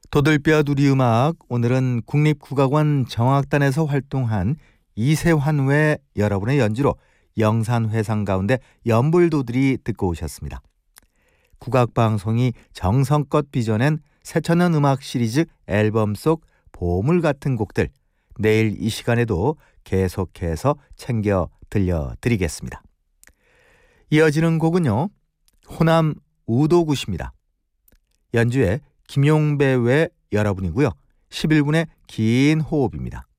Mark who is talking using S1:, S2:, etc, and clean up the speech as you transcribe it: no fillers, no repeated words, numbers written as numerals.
S1: 도들뼈 누리음악, 오늘은 국립국악원 정악단에서 활동한 이세환 여러분의 연주로 영산회상 가운데 연불도들이 듣고 오셨습니다. 국악방송이 정성껏 빚어낸 새천년 음악 시리즈 앨범 속 보물 같은 곡들, 내일 이 시간에도 계속해서 챙겨 들려드리겠습니다. 이어지는 곡은요, 호남 우도굿입니다. 연주에 김용배 외 여러분이고요. 11분의 긴 호흡입니다.